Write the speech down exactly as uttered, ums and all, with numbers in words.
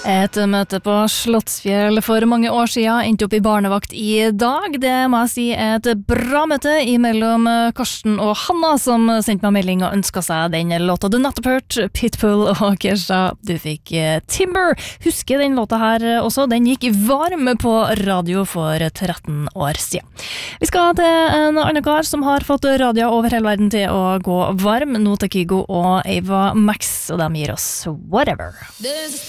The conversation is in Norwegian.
Et møte på Slottsfjell for mange år siden endte opp i barnevakt i dag. Det må jeg si er et bra møte mellom Karsten og Hanna, som sendte meg melding og ønsket seg den låta du nettopp hørt, Pitbull og Kesha. Du fikk Timber. Husker den låta her også, den gikk varm på radio for tretten år siden. Vi skal til en annen kar som har fått radio over hele verden til å gå varm. Nå til Kygo og Ava Max, og de gir oss Whatever.